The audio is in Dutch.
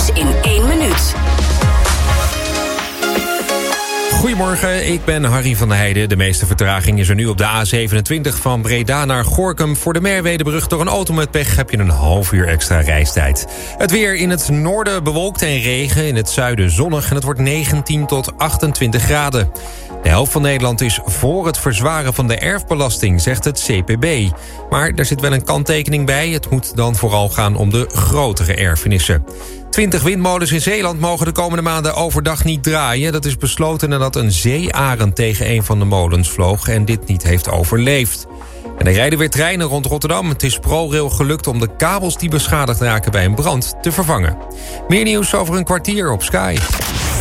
nieuws in 1 minuut. Goedemorgen, ik ben Harry van der Heijden. De meeste vertraging is er nu op de A27 van Breda naar Gorinchem. Voor de Merwedebrug door een auto met pech heb je een half uur extra reistijd. Het weer in het noorden bewolkt en regen, in het zuiden zonnig en het wordt 19 tot 28 graden. De helft van Nederland is voor het verzwaren van de erfbelasting, zegt het CPB. Maar er zit wel een kanttekening bij. Het moet dan vooral gaan om de grotere erfenissen. 20 windmolens in Zeeland mogen de komende maanden overdag niet draaien. Dat is besloten nadat een zeearend tegen een van de molens vloog en dit niet heeft overleefd. En er rijden weer treinen rond Rotterdam. Het is ProRail gelukt om de kabels die beschadigd raken bij een brand te vervangen. Meer nieuws over een kwartier op Sky.